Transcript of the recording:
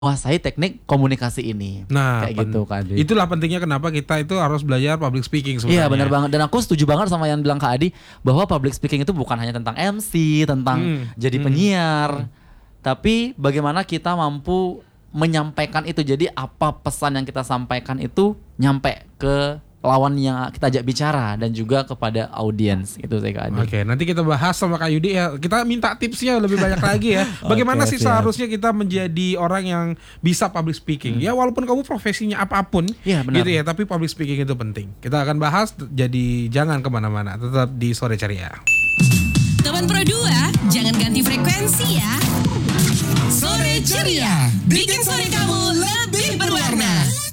menguasai teknik komunikasi ini. Nah, Kayak gitu kan. itulah pentingnya kenapa kita itu harus belajar public speaking sebenarnya. Iya benar banget, dan aku setuju banget sama yang bilang Kak Adi bahwa public speaking itu bukan hanya tentang MC, tentang jadi penyiar, tapi bagaimana kita mampu menyampaikan itu. Jadi apa pesan yang kita sampaikan itu nyampe ke lawan yang kita ajak bicara dan juga kepada audiens gitu saya Kak Adi. Oke, nanti kita bahas sama Kak Yudi ya. Kita minta tipsnya lebih banyak lagi ya. Bagaimana Oke, sih siap. seharusnya kita menjadi orang yang bisa public speaking? Ya walaupun kamu profesinya apapun, Iya, benar. gitu ya. Tapi public speaking itu penting. Kita akan bahas. Jadi jangan kemana-mana. Tetap di Sore Ceria. Teman Pro 2, jangan ganti frekuensi ya. Sore Ceria, bikin sore kamu lebih berwarna.